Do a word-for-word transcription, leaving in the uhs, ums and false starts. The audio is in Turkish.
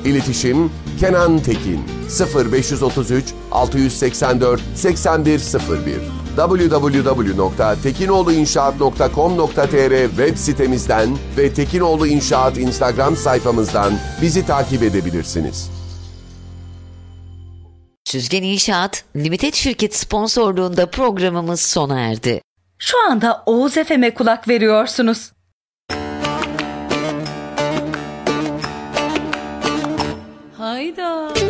İletişim Kenan Tekin sıfır beş otuz üç altı seksen dört seksen bir sıfır bir double-u double-u double-u nokta tekinoğluinşaat nokta com nokta tr web sitemizden ve Tekinoğlu İnşaat Instagram sayfamızdan bizi takip edebilirsiniz. Süzgen İnşaat Limited şirket sponsorluğunda programımız sona erdi. Şu anda Oğuz F M'e kulak veriyorsunuz. Hayda.